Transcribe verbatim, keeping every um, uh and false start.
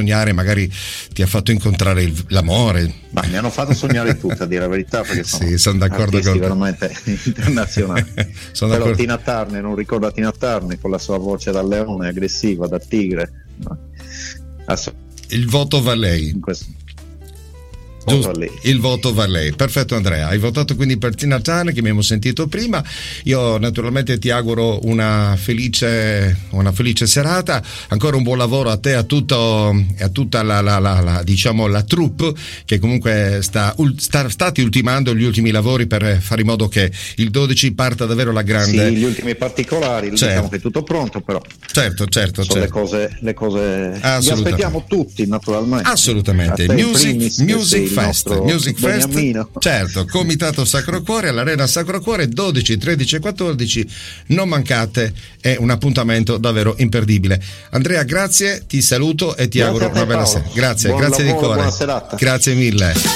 sognare, magari ti ha fatto incontrare il, l'amore. Ma mi hanno fatto sognare tutti, a dire la verità, perché sono, sì, sono d'accordo con te. veramente internazionali. sono Però d'accordo. Tina Turner, non ricordo Tina Turner con la sua voce da leone, aggressiva, da tigre. No. Ass- il voto va a lei. in questo- Giusto, voto a lei. il voto va a lei. Perfetto Andrea, hai votato quindi per Tina Turner che abbiamo sentito prima. Io naturalmente ti auguro una felice una felice serata, ancora un buon lavoro a te e a tutto a tutta la, la, la, la diciamo la troupe che comunque sta, sta state ultimando gli ultimi lavori per fare in modo che il dodici parta davvero la grande. Sì, gli ultimi particolari, certo. diciamo che è tutto pronto, però certo certo, sono certo. le cose le cose vi aspettiamo tutti, naturalmente. Assolutamente. Music, music Fest, Music Fest, Beniamino. certo, Comitato Sacro Cuore all'Arena Sacro Cuore dodici, tredici e quattordici, non mancate, è un appuntamento davvero imperdibile. Andrea, grazie, ti saluto e ti Grazie auguro a te, una bella Paolo. sera. Grazie, Buon grazie lavoro, di cuore. buona serata. Grazie mille.